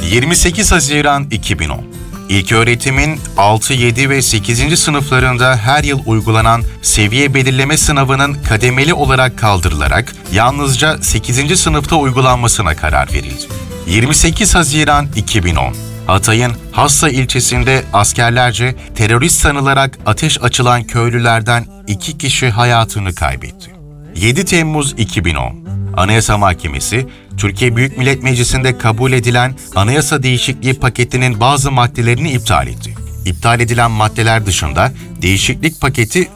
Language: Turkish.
28 Haziran 2010. İlköğretimin 6, 7 ve 8. sınıflarında her yıl uygulanan seviye belirleme sınavının kademeli olarak kaldırılarak yalnızca 8. sınıfta uygulanmasına karar verildi. 28 Haziran 2010. Hatay'ın Hassa ilçesinde askerlerce terörist sanılarak ateş açılan köylülerden 2 kişi hayatını kaybetti. 7 Temmuz 2010. Anayasa Mahkemesi, Türkiye Büyük Millet Meclisi'nde kabul edilen anayasa değişikliği paketinin bazı maddelerini iptal etti. İptal edilen maddeler dışında değişiklik paketi